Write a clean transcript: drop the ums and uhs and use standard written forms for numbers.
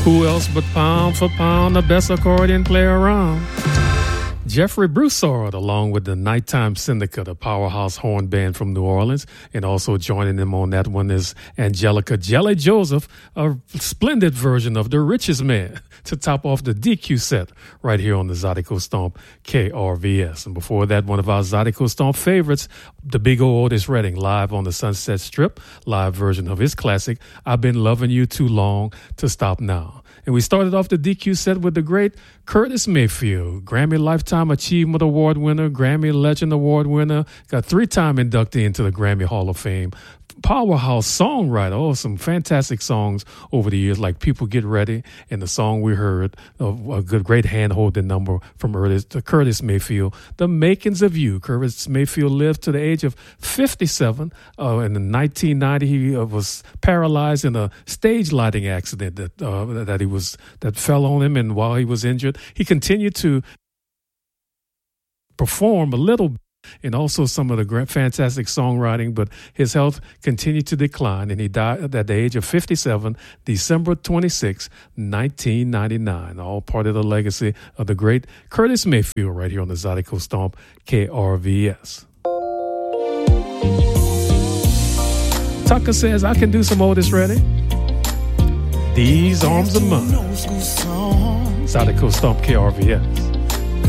Who else but pound for pound the best accordion player around? Jeffrey Broussard, along with the Nighttime Syndicate, a powerhouse horn band from New Orleans. And also joining them on that one is Angelica Jelly Joseph, a splendid version of The Richest Man, to top off the DQ set right here on the Zydeco Stomp KRVS. And before that, one of our Zydeco Stomp favorites, the big old Otis Redding, live on the Sunset Strip, live version of his classic, I've Been Loving You Too Long to Stop Now. And we started off the DQ set with the great Curtis Mayfield, Grammy Lifetime Achievement Award winner, Grammy Legend Award winner, got 3-time inductee into the Grammy Hall of Fame. Powerhouse songwriter. Oh, some fantastic songs over the years, like People Get Ready, and the song we heard, a great hand-holding number from Curtis Mayfield, The Makings of You. Curtis Mayfield lived to the age of 57. In 1990, he was paralyzed in a stage lighting accident that fell on him, and while he was injured, he continued to perform a little bit, and also some of the fantastic songwriting, but his health continued to decline, and he died at the age of 57, December 26, 1999. All part of the legacy of the great Curtis Mayfield right here on the Zydeco Stomp KRVS. Tucker says, I can do some Otis Redding. These Arms of Mine. Zydeco Stomp KRVS.